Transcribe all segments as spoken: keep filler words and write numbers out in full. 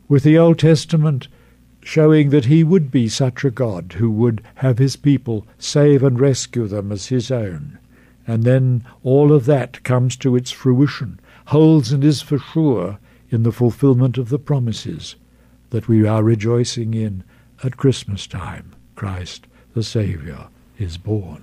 with the Old Testament showing that he would be such a God who would have his people save and rescue them as his own. And then all of that comes to its fruition, holds and is for sure in the fulfillment of the promises that we are rejoicing in at Christmas time. Christ the Saviour is born.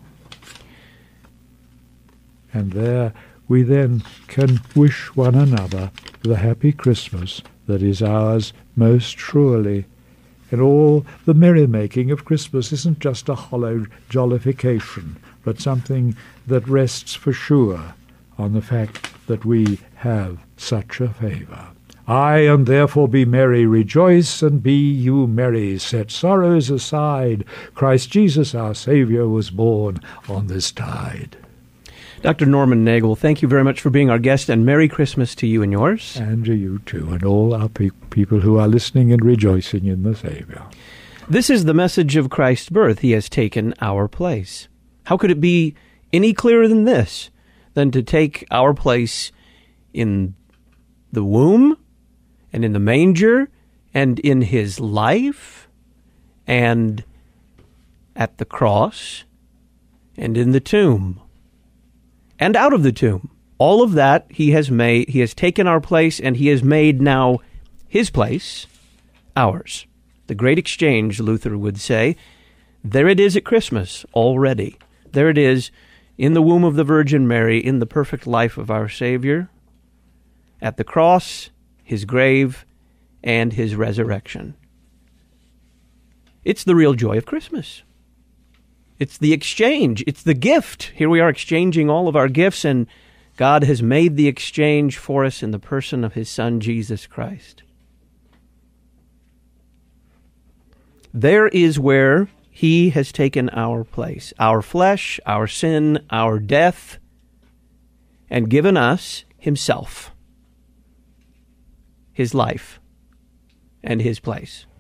And there we then can wish one another the happy Christmas that is ours most surely. And all the merrymaking of Christmas isn't just a hollow jollification, but something that rests for sure on the fact that we have such a favour. Aye, and therefore be merry, rejoice, and be you merry. Set sorrows aside, Christ Jesus our Saviour was born on this tide. Doctor Norman Nagel, thank you very much for being our guest, and Merry Christmas to you and yours. And to you too, and all our pe- people who are listening and rejoicing in the Saviour. This is the message of Christ's birth. He has taken our place. How could it be any clearer than this, than to take our place in the womb, and in the manger, and in his life, and at the cross, and in the tomb, and out of the tomb? All of that he has made, he has taken our place, and he has made now his place ours. The great exchange, Luther would say. There it is at Christmas already. There it is in the womb of the Virgin Mary, in the perfect life of our Savior, at the cross, his grave, and his resurrection. It's the real joy of Christmas. It's the exchange. It's the gift. Here we are exchanging all of our gifts, and God has made the exchange for us in the person of his Son, Jesus Christ. There is where he has taken our place, our flesh, our sin, our death, and given us himself, his life, and his place.